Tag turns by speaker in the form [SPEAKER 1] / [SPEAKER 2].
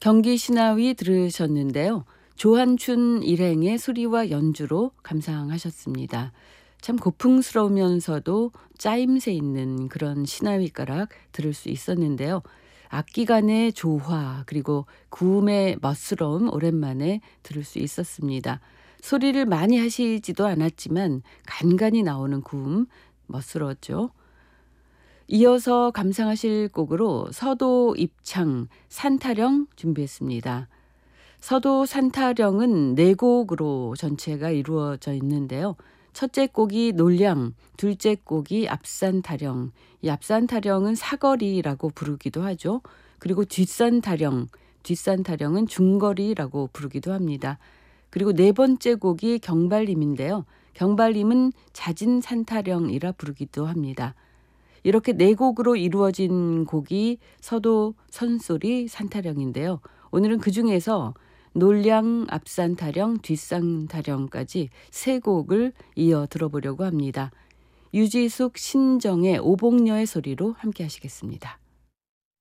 [SPEAKER 1] 경기 신하위 들으셨는데요. 조한춘 일행의 소리와 연주로 감상하셨습니다. 참 고풍스러우면서도 짜임새 있는 그런 신하위가락 들을 수 있었는데요. 악기 간의 조화 그리고 구음의 멋스러움 오랜만에 들을 수 있었습니다. 소리를 많이 하시지도 않았지만 간간히 나오는 구음 멋스러웠죠. 이어서 감상하실 곡으로 서도 입창 산타령 준비했습니다. 서도 산타령은 네 곡으로 전체가 이루어져 있는데요. 첫째 곡이 놀량, 둘째 곡이 앞산타령. 이 앞산타령은 사거리라고 부르기도 하죠. 그리고 뒷산타령은 중거리라고 부르기도 합니다. 그리고 네 번째 곡이 경발림인데요. 경발림은 잦은 산타령이라 부르기도 합니다. 이렇게 네 곡으로 이루어진 곡이 서도 선소리 산타령인데요. 오늘은 그중에서 놀량, 앞산타령, 뒷산타령까지 세 곡을 이어 들어보려고 합니다. 유지숙, 신정의 오복녀의 소리로 함께 하시겠습니다.